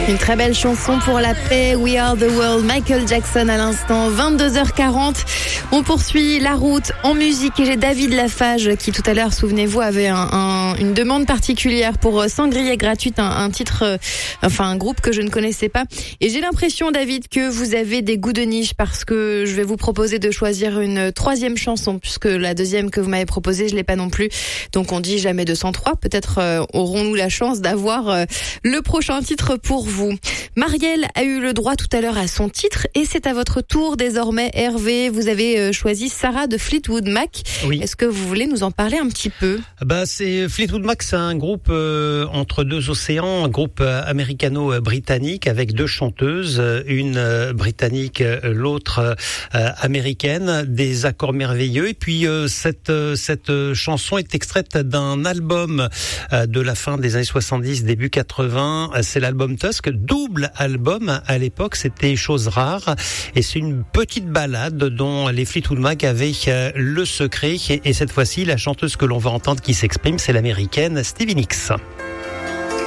Une très belle chanson pour la paix, We Are the World, Michael Jackson à l'instant, 22h40. On poursuit la route en musique et j'ai David Lafage qui tout à l'heure, souvenez-vous, avait une demande particulière pour Sangria gratuite, un titre, un groupe que je ne connaissais pas. Et j'ai l'impression, David, que vous avez des goûts de niche parce que je vais vous proposer de choisir une troisième chanson puisque la deuxième que vous m'avez proposée, je l'ai pas non plus. Donc on dit jamais 203. Peut-être aurons-nous la chance d'avoir le prochain titre pour vous. Marielle a eu le droit tout à l'heure à son titre et c'est à votre tour désormais. Hervé, vous avez choisi Sarah de Fleetwood Mac. Oui. Est-ce que vous voulez nous en parler un petit peu ? C'est Fleetwood Mac, c'est un groupe entre deux océans, un groupe américano-britannique avec deux chanteuses, une britannique, l'autre américaine, des accords merveilleux. Et puis cette chanson est extraite d'un album de la fin des années 70, début 80. C'est l'album Tusk, double album à l'époque, c'était chose rare. Et c'est une petite ballade dont les Fleetwood Mac avaient le secret. Et cette fois-ci, la chanteuse que l'on va entendre qui s'exprime, c'est l'américaine Stevie Nicks.